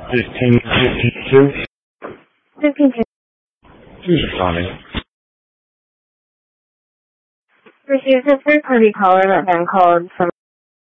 1552. 1552. Responding. Received a third-party caller that then called from